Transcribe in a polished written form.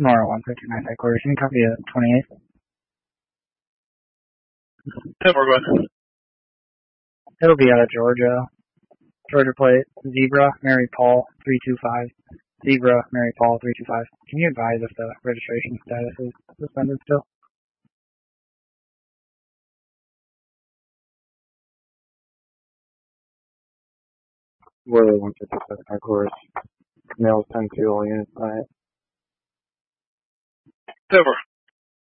Nora 159 headquarters. Can you copy the 28th? Yeah, we're going. It'll be out of Georgia. Georgia plate, Zebra, Mary Paul, 325. Zebra, Mary Paul, 325. Can you advise if the registration status is suspended still? Weather 157 headquarters. Mails 10-2, all units, Over.